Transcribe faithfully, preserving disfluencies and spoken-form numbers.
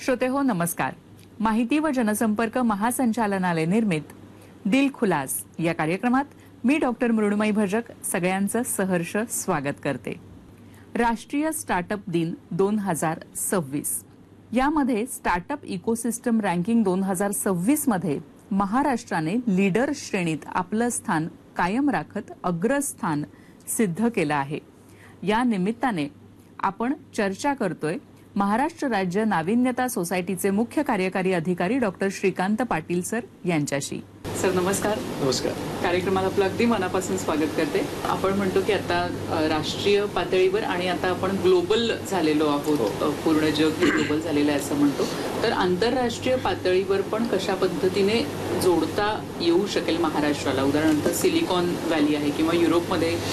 श्रोतेहो नमस्कार. माहिती व जनसंपर्क महासंचालनालय निर्मित दिल खुलास या कार्यक्रमात मी डॉक्टर मृण्मयी भजक सगळ्यांचं सहर्ष स्वागत करते. राष्ट्रीय स्टार्टअप दिन दोन हजार सव्वीस यामध्ये स्टार्टअप इकोसिस्टम रँकिंग दोन हजार सव्वीस मध्ये महाराष्ट्राने लीडर श्रेणीत आपलं स्थान कायम राखत अग्रस्थान सिद्ध केलं आहे. या निमित्ताने आपण चर्चा करतोय महाराष्ट्र राज्य नाविन्यता सोसायटीचे मुख्य कार्यकारी अधिकारी डॉक्टर श्रीकांत पाटील सर यांच्याशी. सर नमस्कार. नमस्कार. कार्यक्रमाला आपलं अगदी मनापासून स्वागत करते. आपण म्हणतो की आता राष्ट्रीय पातळीवर आणि आता आपण ग्लोबल झालेलो आहोत, पूर्ण जग हे ग्लोबल झालेलं आहे असं म्हणतो. तर आंतरराष्ट्रीय पातळीवर पण कशा पद्धतीने जोडता येऊ शकेल महाराष्ट्राला? उदाहरणार्थ सिलिकॉन व्हॅली आहे किंवा युरोपमध्ये